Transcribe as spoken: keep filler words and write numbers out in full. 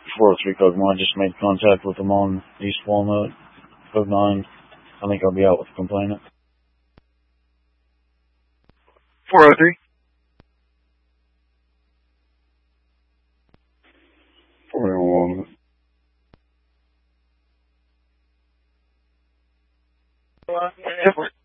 four oh three Code nine. I just made contact with them on East Walnut. Code nine. I think I'll be out with the complainant. four oh three. four oh one.